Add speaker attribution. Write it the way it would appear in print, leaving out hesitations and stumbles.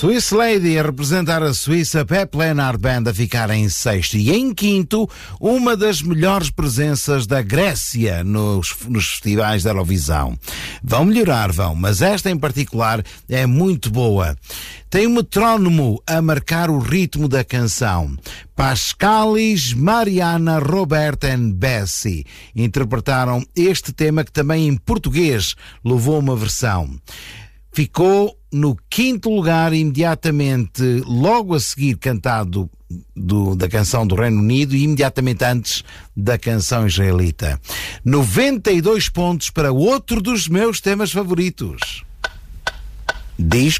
Speaker 1: Swiss Lady a representar a Suíça, Pep Leonard Band a ficar em sexto. E em quinto, uma das melhores presenças da Grécia nos festivais da Eurovisão. Vão melhorar, mas esta em particular é muito boa. Tem um metrónomo a marcar o ritmo da canção. Pascalis, Mariana, Roberta e Bessie interpretaram este tema que também em português levou uma versão. Ficou no quinto lugar imediatamente, logo a seguir cantado da canção do Reino Unido e imediatamente antes da canção israelita. 92 pontos para outro dos meus temas favoritos. Disco